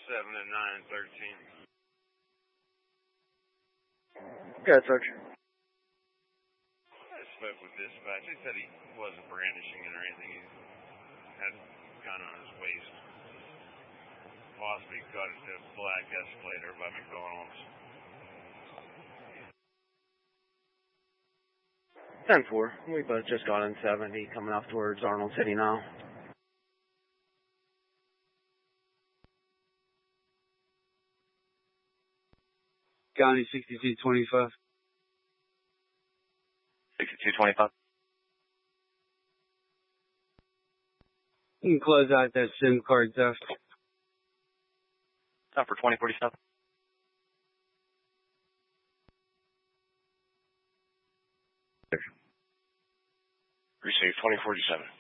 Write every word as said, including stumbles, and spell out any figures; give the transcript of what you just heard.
seven and nine thirteen. Good, Sarge. I spoke with dispatch. He said he wasn't brandishing it or anything. He had a gun on his waist. Possibly got into a black Escalator by McDonald's. ten four. We both just got in seventy, coming off towards Arnold City now. County sixty-two twenty-five. sixty-two twenty-five. You can close out that SIM card theft. Time for twenty forty-seven. Receive twenty forty-seven.